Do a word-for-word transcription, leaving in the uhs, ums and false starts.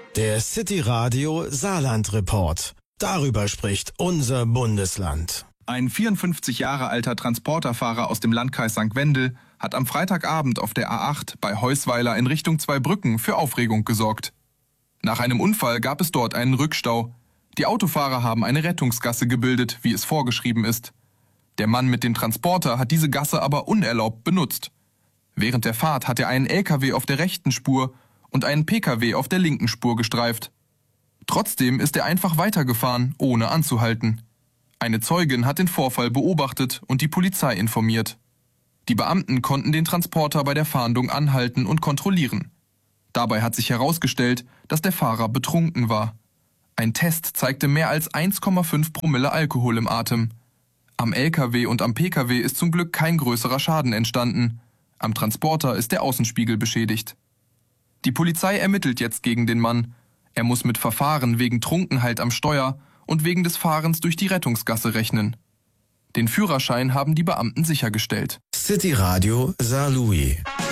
Der City Radio Saarland Report. Darüber spricht unser Bundesland. Ein vierundfünfzig Jahre alter Transporterfahrer aus dem Landkreis Sankt Wendel hat am Freitagabend auf der A acht bei Heusweiler in Richtung Zweibrücken für Aufregung gesorgt. Nach einem Unfall gab es dort einen Rückstau. Die Autofahrer haben eine Rettungsgasse gebildet, wie es vorgeschrieben ist. Der Mann mit dem Transporter hat diese Gasse aber unerlaubt benutzt. Während der Fahrt hat er einen L K W auf der rechten Spur und einen P K W auf der linken Spur gestreift. Trotzdem ist er einfach weitergefahren, ohne anzuhalten. Eine Zeugin hat den Vorfall beobachtet und die Polizei informiert. Die Beamten konnten den Transporter bei der Fahndung anhalten und kontrollieren. Dabei hat sich herausgestellt, dass der Fahrer betrunken war. Ein Test zeigte mehr als eins Komma fünf Promille Alkohol im Atem. Am L K W und am P K W ist zum Glück kein größerer Schaden entstanden. Am Transporter ist der Außenspiegel beschädigt. Die Polizei ermittelt jetzt gegen den Mann. Er muss mit Verfahren wegen Trunkenheit am Steuer und wegen des Fahrens durch die Rettungsgasse rechnen. Den Führerschein haben die Beamten sichergestellt. City Radio Saarlouis.